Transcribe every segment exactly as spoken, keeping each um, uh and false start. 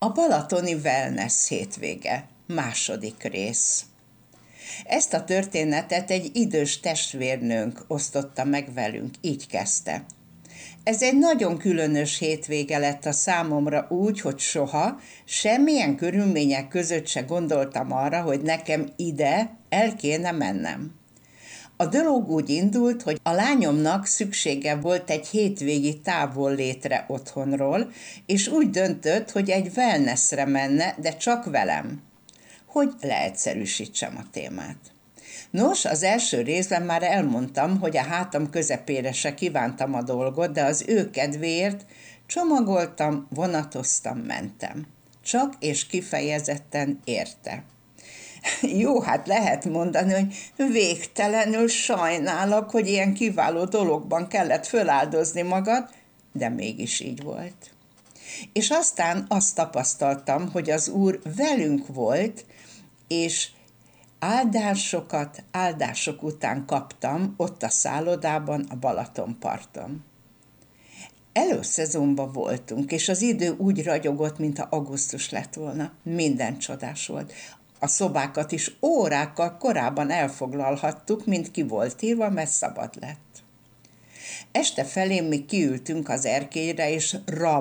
A balatoni wellness hétvége, második rész. Ezt a történetet egy idős testvérnőnk osztotta meg velünk, így kezdte. Ez egy nagyon különös hétvége lett a számomra úgy, hogy soha, semmilyen körülmények között se gondoltam arra, hogy nekem ide el kéne mennem. A dolog úgy indult, hogy a lányomnak szüksége volt egy hétvégi távollétre otthonról, és úgy döntött, hogy egy wellnessre menne, de csak velem, hogy leegyszerűsítsem a témát. Nos, az első részben már elmondtam, hogy a hátam közepére se kívántam a dolgot, de az ő kedvéért csomagoltam, vonatoztam, mentem. Csak és kifejezetten érte. Jó, hát lehet mondani, hogy végtelenül sajnálok, hogy ilyen kiváló dologban kellett föláldozni magad, de mégis így volt. És aztán azt tapasztaltam, hogy az Úr velünk volt, és áldásokat áldások után kaptam ott a szállodában, a Balatonparton. Előszezonban voltunk, és az idő úgy ragyogott, mintha augusztus lett volna. Minden csodás volt. A szobákat is órákkal korábban elfoglalhattuk, mint ki volt írva, mert szabad lett. Este felé mi kiültünk az erkélyre, és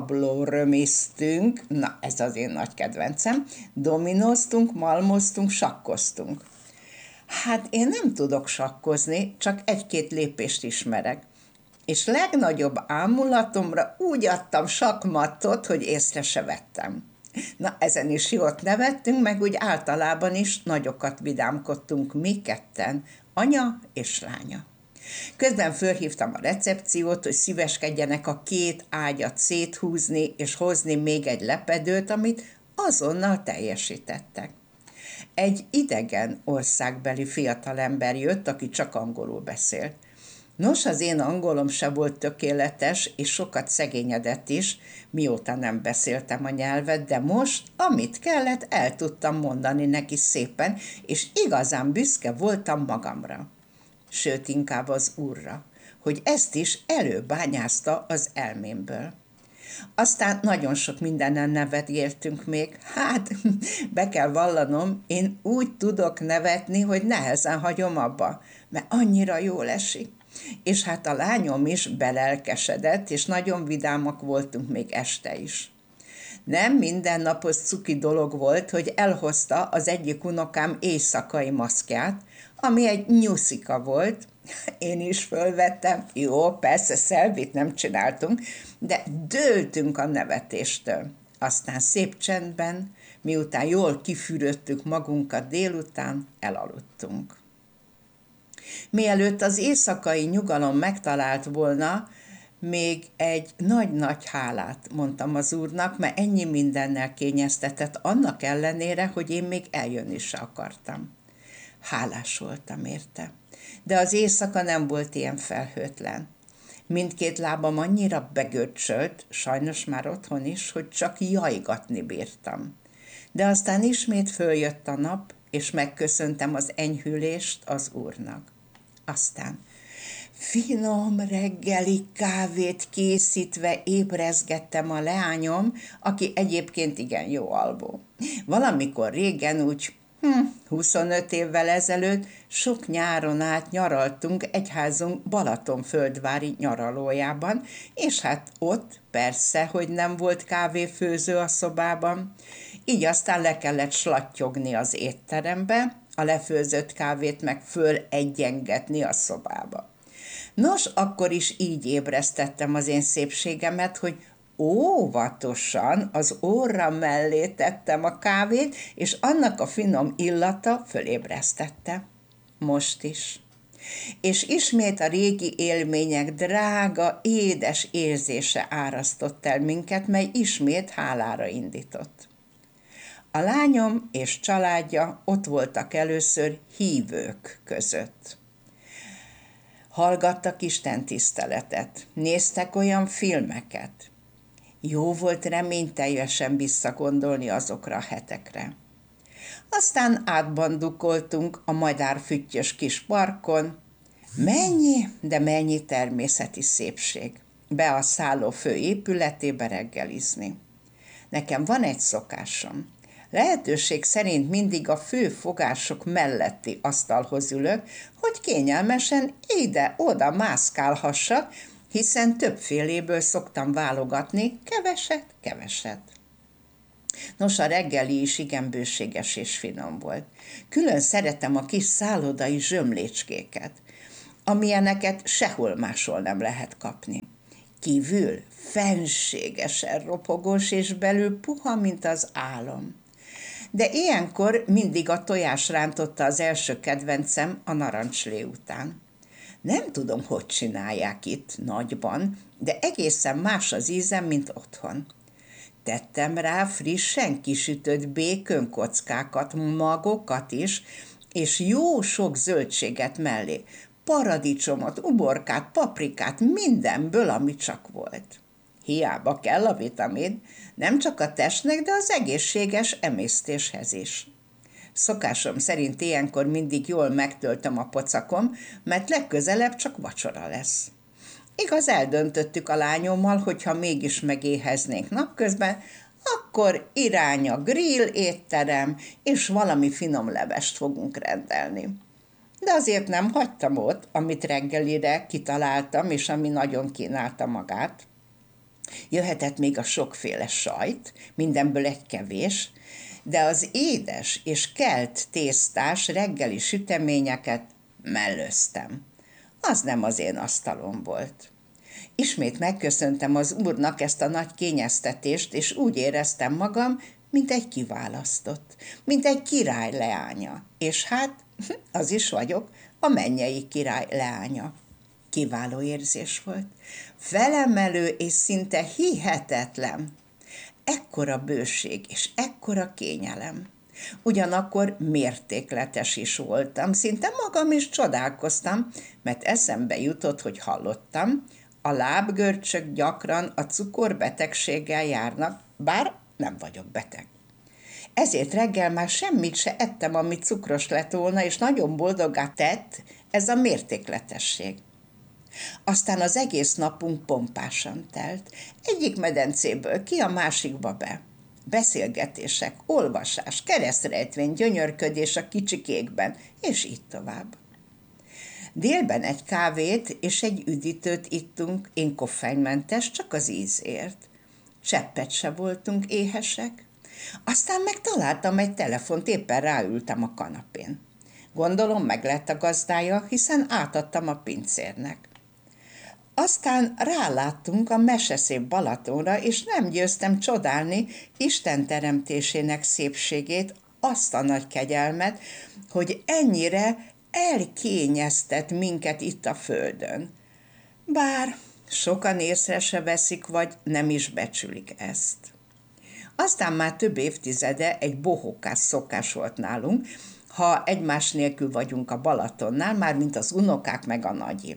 rablórömisztünk, na ez az én nagy kedvencem, dominóztunk, malmoztunk, sakkoztunk. Hát én nem tudok sakkozni, csak egy-két lépést ismerek. És legnagyobb ámulatomra úgy adtam sakkmattot, hogy észre se vettem. Na, ezen is jót nevettünk, meg úgy általában is nagyokat vidámkodtunk mi ketten, anya és lánya. Közben fölhívtam a recepciót, hogy szíveskedjenek a két ágyat széthúzni, és hozni még egy lepedőt, amit azonnal teljesítettek. Egy idegen országbeli fiatalember jött, aki csak angolul beszélt. Nos, az én angolom se volt tökéletes, és sokat szegényedett is, mióta nem beszéltem a nyelvet, de most, amit kellett, el tudtam mondani neki szépen, és igazán büszke voltam magamra. Sőt, inkább az Úrra, hogy ezt is előbányázta az elmémből. Aztán nagyon sok mindenen nevetgéltünk még. Hát, be kell vallanom, én úgy tudok nevetni, hogy nehezen hagyom abba, mert annyira jól esik. És hát a lányom is belelkesedett, és nagyon vidámak voltunk még este is. Nem mindennapos cuki dolog volt, hogy elhozta az egyik unokám éjszakai maszkját, ami egy nyuszika volt. Én is fölvettem, jó, persze szelvit nem csináltunk, de dőltünk a nevetéstől. Aztán szép csendben, miután jól kifürödtük magunkat délután, elaludtunk. Mielőtt az éjszakai nyugalom megtalált volna, még egy nagy-nagy hálát mondtam az Úrnak, mert ennyi mindennel kényeztetett, annak ellenére, hogy én még eljönni se akartam. Hálás voltam érte. De az éjszaka nem volt ilyen felhőtlen. Mindkét lábam annyira begörcsölt, sajnos már otthon is, hogy csak jajgatni bírtam. De aztán ismét följött a nap, és megköszöntem az enyhülést az Úrnak. Aztán finom reggeli kávét készítve ébrezgettem a leányom, aki egyébként igen jó alvó. Valamikor régen, úgy hm, huszonöt évvel ezelőtt, sok nyáron át nyaraltunk egyházunk Balatonföldvári nyaralójában, és hát ott persze, hogy nem volt kávéfőző a szobában, így aztán le kellett slattyogni az étterembe, a lefőzött kávét meg föl egyengetni a szobába. Nos, akkor is így ébresztettem az én szépségemet, hogy óvatosan az óra mellé tettem a kávét, és annak a finom illata fölébresztette. Most is. És ismét a régi élmények drága, édes érzése árasztott el minket, mely ismét hálára indított. A lányom és családja ott voltak először hívők között. Hallgattak istentiszteletet, néztek olyan filmeket. Jó volt reményteljesen visszagondolni azokra a hetekre. Aztán átbandukoltunk a madárfüttyös kis parkon. Mennyi, de mennyi természeti szépség. Be a szálló fő épületébe reggelizni. Nekem van egy szokásom. Lehetőség szerint mindig a fő fogások melletti asztalhoz ülök, hogy kényelmesen ide-oda mászkálhassak, hiszen többféléből szoktam válogatni, keveset, keveset. Nos, a reggeli is igen bőséges és finom volt. Külön szeretem a kis szállodai zsömlécskéket, amilyeneket sehol máshol nem lehet kapni. Kívül fenségesen ropogós, és belül puha, mint az álom. De ilyenkor mindig a tojás rántotta az első kedvencem a narancslé után. Nem tudom, hogy csinálják itt nagyban, de egészen más az ízem, mint otthon. Tettem rá frissen kisütött békönkockákat, magokat is, és jó sok zöldséget mellé. Paradicsomot, uborkát, paprikát, mindenből, ami csak volt. Hiába kell a vitamin, nem csak a testnek, de az egészséges emésztéshez is. Szokásom szerint ilyenkor mindig jól megtöltöm a pocakom, mert legközelebb csak vacsora lesz. Igaz, eldöntöttük a lányommal, hogy ha mégis megéheznénk napközben, akkor irány a grill étterem, és valami finom levest fogunk rendelni. De azért nem hagytam ott, amit reggelire kitaláltam, és ami nagyon kínálta magát. Jöhetett még a sokféle sajt, mindenből egy kevés, de az édes és kelt tésztás reggeli süteményeket mellőztem. Az nem az én asztalom volt. Ismét megköszöntem az úrnak ezt a nagy kényeztetést, és úgy éreztem magam, mint egy kiválasztott, mint egy király leánya. És hát, az is vagyok, a mennyei király leánya. Kiváló érzés volt. Felemelő és szinte hihetetlen. Ekkora bőség és ekkora kényelem. Ugyanakkor mértékletes is voltam, szinte magam is csodálkoztam, mert eszembe jutott, hogy hallottam, a lábgörcsök gyakran a cukorbetegséggel járnak, bár nem vagyok beteg. Ezért reggel már semmit se ettem, ami cukros lett volna, és nagyon boldoggá tett ez a mértékletesség. Aztán az egész napunk pompásan telt. Egyik medencéből ki, a másikba be. Beszélgetések, olvasás, keresztrejtvény, gyönyörködés a kicsikékben, és így tovább. Délben egy kávét és egy üdítőt ittunk, én koffeinmentes, csak az ízért. Cseppet se voltunk éhesek. Aztán meg találtam egy telefont, éppen ráültem a kanapén. Gondolom meg lett a gazdája, hiszen átadtam a pincérnek. Aztán ráláttunk a meseszép Balatonra, és nem győztem csodálni Isten teremtésének szépségét, azt a nagy kegyelmet, hogy ennyire elkényeztet minket itt a földön. Bár sokan észre se veszik, vagy nem is becsülik ezt. Aztán már több évtizede egy bohókás szokás volt nálunk, ha egymás nélkül vagyunk a Balatonnál, mármint az unokák meg a nagyi.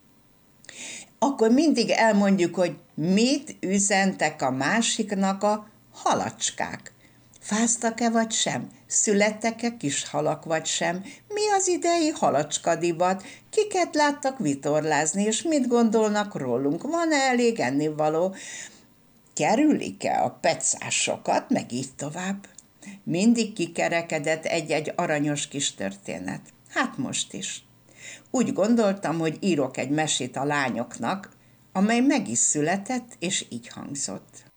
Akkor mindig elmondjuk, hogy mit üzentek a másiknak a halacskák. Fáztak-e vagy sem? Születtek-e kis halak vagy sem? Mi az idei halacskadivat? Kiket láttak vitorlázni, és mit gondolnak rólunk? Van-e elég ennivaló? Kerülik-e a pecásokat, meg így tovább? Mindig kikerekedett egy-egy aranyos kis történet. Hát most is. Úgy gondoltam, hogy írok egy mesét a lányoknak, amely meg is született, és így hangzott.